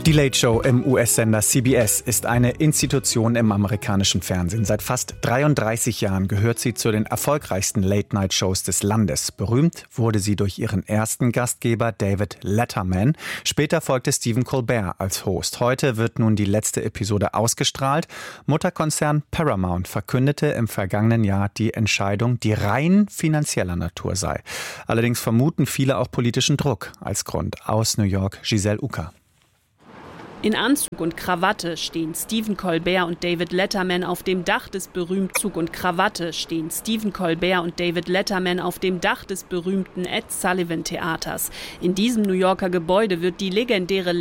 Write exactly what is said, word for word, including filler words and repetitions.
Die Late Show im U S-Sender C B S ist eine Institution im amerikanischen Fernsehen. Seit fast dreiunddreißig Jahren gehört sie zu den erfolgreichsten Late-Night-Shows des Landes. Berühmt wurde sie durch ihren ersten Gastgeber David Letterman. Später folgte Stephen Colbert als Host. Heute wird nun die letzte Episode ausgestrahlt. Mutterkonzern Paramount verkündete im vergangenen Jahr die Entscheidung, die rein finanzieller Natur sei. Allerdings vermuten viele auch politischen Druck als Grund. Aus New York, Giselle Ucker. In Anzug und Krawatte stehen Stephen Colbert und David Letterman auf dem Dach des berühmten Zug und Krawatte stehen Stephen Colbert und David Letterman auf dem Dach des berühmten Ed Sullivan Theaters. In diesem New Yorker Gebäude wird die legendäre